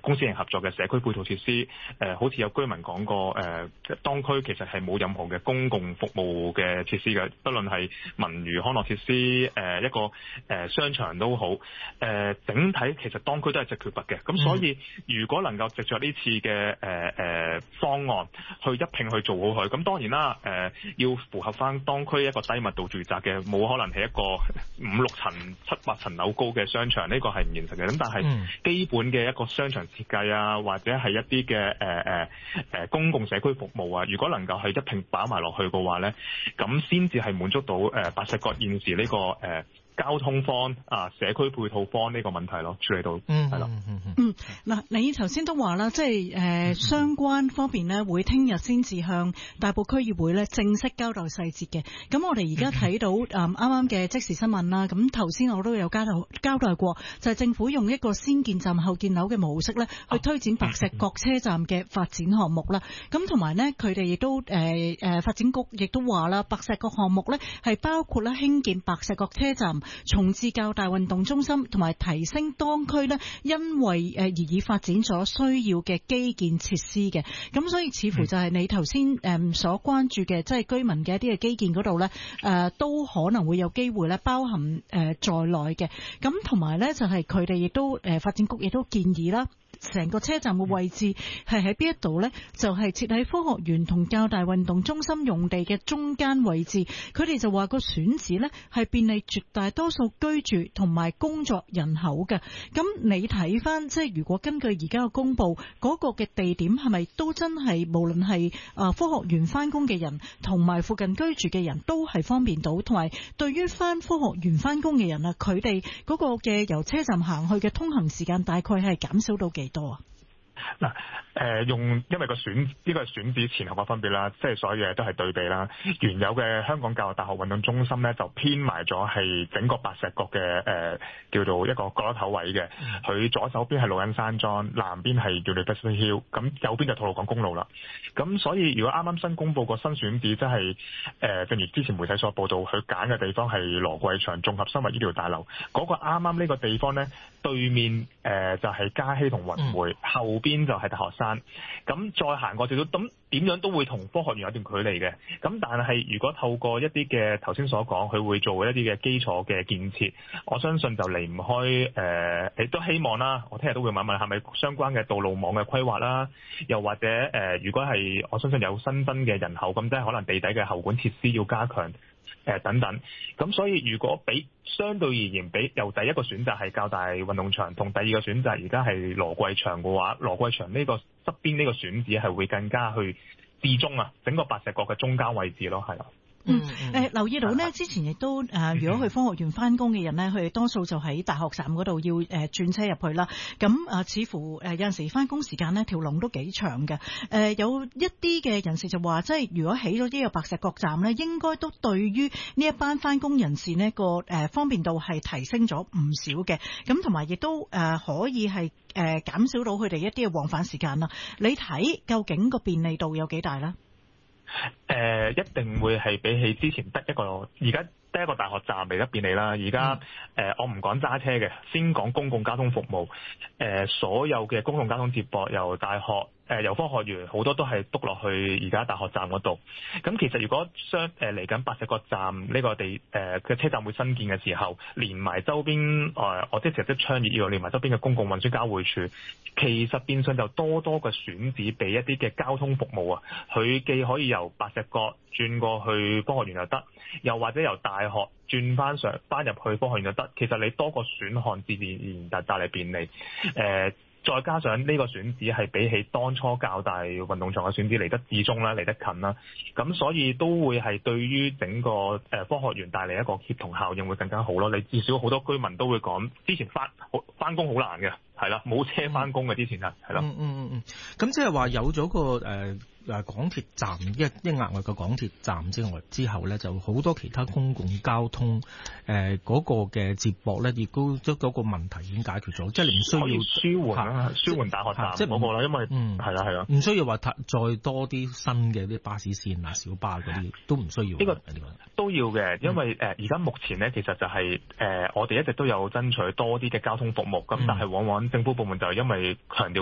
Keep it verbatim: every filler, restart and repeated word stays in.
公私營合作嘅社區配套設施，誒、呃、好似有居民講過，誒、呃、當區其實係冇任何嘅公共服務嘅設施嘅，不論係文娛康樂設施，誒、呃、一個誒、呃、商場都好，誒、呃、整體其實當區都係隻缺乏嘅。咁所以如果能夠藉着呢次嘅誒誒方案去一併去做好佢，咁當然啦，誒、呃、要符合翻當區一個低密度住宅嘅，冇可能係一個五六層、七八層樓高嘅商場，呢、這個係唔現實嘅。咁但係基本嘅一個商場設計啊，或者係一啲嘅誒誒誒公共社區服務啊，如果能夠係一併擺埋落去嘅話咧，咁先至係滿足到誒、呃、白石角現時呢、這個誒。呃交通方啊，社區配套方呢個問題咯，處理到嗯係啦。 嗯，嗱，你頭先都話啦，即係誒、呃、相關方面呢，會聽日先至向大埔區議會呢正式交代細節嘅。咁我哋而家睇到誒啱啱嘅即時新聞啦，咁頭先我都有交代交代過，就係、是、政府用一個先建站後建樓嘅模式呢，去推展白石角車站嘅發展項目啦。咁同埋呢，佢哋亦都誒誒、呃、發展局亦都話啦，白石角項目呢係包括咧興建白石角車站、重置較大運動中心同埋提升當區呢因為誒而已發展咗需要嘅基建設施嘅，咁所以似乎就係你頭先誒所關注嘅，即係居民嘅一啲嘅基建嗰度呢，誒都可能會有機會咧包含誒在內嘅。咁同埋呢，就係佢哋亦都誒發展局亦都建議啦。成個車站嘅位置係喺邊一度呢？就係設喺科學園同較大運動中心用地嘅中間位置。佢哋就話個選址呢係便利絕大多數居住同埋工作人口嘅。咁你睇翻，即係如果根據而家嘅公佈，嗰、那個嘅地點係咪都真係無論係啊科學園翻工嘅人同埋附近居住嘅人都係方便到，同埋對於翻科學園翻工嘅人啊，佢哋嗰個嘅由車站行去嘅通行時間大概係減少到幾多啊？ 嗱，誒用因為個選呢、這個選址前後嘅分別啦，即係所有嘢都係對比啦。原有嘅香港教育大學運動中心咧，就偏埋咗係整個白石角嘅誒、呃、叫做一個角落頭位嘅。佢左手邊係老人山莊，南邊係叫 University Hill， 咁右邊就吐露港公路啦。咁所以如果啱啱新公佈個新選址，即係誒正如之前媒體所報道，佢揀嘅地方係羅桂祥綜合生物醫療大樓嗰、那個啱啱呢個地方咧，對面誒、呃、就係、是、嘉禧同雲匯、嗯、後邊就係大學山，咁再行過少少，咁點樣都會同科學園有段距離嘅。咁但係如果透過一啲嘅頭先所講，佢會做一啲嘅基礎嘅建設，我相信就離唔開誒，亦、呃、都希望啦。我聽日都會問問係咪相關嘅道路網嘅規劃啦，又或者誒、呃，如果係我相信有新增嘅人口，咁即係可能地底嘅喉管設施要加強。誒等等，咁所以如果比相對而言，比由第一個選擇係較大運動場，同第二個選擇而家係羅桂祥嘅話，羅桂祥呢個側邊呢個選址係會更加去至中啊，整個白石角嘅中間位置咯，係啦。 嗯，誒、呃、留意到呢，之前亦都誒、呃，如果去科學園翻工嘅人呢，佢哋多數就喺大學站嗰度要誒轉、呃、車入去啦。咁啊、呃，似乎誒、呃、有陣時翻工時間呢條龍都幾長嘅。誒、呃、有一啲嘅人士就話，即係如果起咗呢個白石角站呢，應該都對於呢一班翻工人士呢個誒、呃、方便度係提升咗唔少嘅。咁同埋亦都誒、呃、可以係誒減少到佢哋一啲嘅往返時間啦。你睇究竟個便利度有幾大呢？ 誒、呃，一定會係比起之前得一個，而家得一個大學站嚟得便利啦。而家誒，我唔講揸車嘅，先講公共交通服務。誒、呃，所有嘅公共交通接駁由大學誒、呃、由科學園好多都係篤落去而家大學站嗰度。咁其實如果相誒嚟緊白石角站呢個地誒嘅、呃、車站會新建嘅時候，連埋周邊誒、呃，我即係即係倡議要連埋周邊嘅公共運輸交匯處，其實變相就多多嘅選址俾一啲嘅交通服務啊。佢既可以由白石角轉過去科學園又得，又或者由大學轉翻上翻入去科學園又得。其實你多個選項自然就帶嚟便利。誒、呃。再加上呢個選址係比起當初較大運動場嘅選址嚟得至中啦，嚟得近啦，咁所以都會係對於整個誒科學園帶嚟一個協同效應會更加好咯。你至少好多居民都會講，之前翻翻工好難嘅，係啦，冇車翻工嘅之前啊，係咯。 嗯嗯嗯嗯，咁即係話有咗個誒。呃誒港鐵站一一額外嘅港鐵站之外之後咧，就好多其他公共交通誒嗰、呃那個嘅接駁咧，亦都都嗰個問題已經解決咗，即係你唔需要舒緩啦，舒緩大學站即係嗰個啦，因為嗯係啦係啦，唔需要話再多啲新嘅啲巴士線啊、小巴嗰啲都唔需要。呢、這個都要嘅，因為誒而家目前咧其實就係、是、誒、呃、我哋一直都有爭取多啲嘅交通服務，咁、嗯、但係往往政府部門就係因為強調